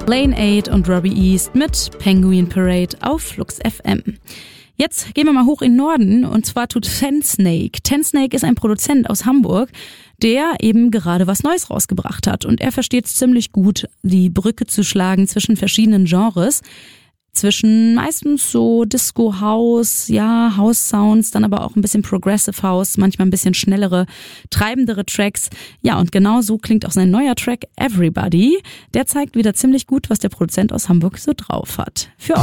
Lane 8 und Robbie East mit Penguin Parade auf Flux FM. Jetzt gehen wir mal hoch in den Norden und zwar zu Tensnake. Tensnake ist ein Produzent aus Hamburg, der eben gerade was Neues rausgebracht hat. Und er versteht es ziemlich gut, die Brücke zu schlagen zwischen verschiedenen Genres. Zwischen meistens so Disco House, ja, House Sounds, dann aber auch ein bisschen Progressive House, manchmal ein bisschen schnellere, treibendere Tracks. Ja, und genau so klingt auch sein neuer Track Everybody. Der zeigt wieder ziemlich gut, was der Produzent aus Hamburg so drauf hat. Für